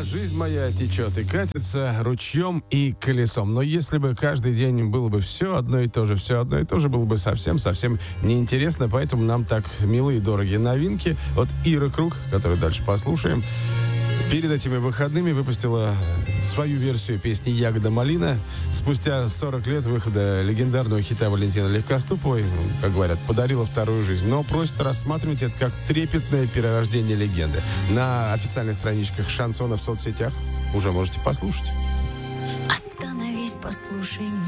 жизнь моя течет и катится ручьем и колесом. Но если бы каждый день было бы все одно и то же, было бы совсем неинтересно. Поэтому нам так милые и дорогие новинки. Вот Ира Круг, которую дальше послушаем, перед этими выходными выпустила свою версию песни «Ягода малина». Спустя 40 лет выхода легендарного хита Валентины Легкоступовой, как говорят, подарила вторую жизнь. Но просит рассматривать это как трепетное перерождение легенды. На официальных страничках шансона в соцсетях уже можете послушать. Остановись, послушай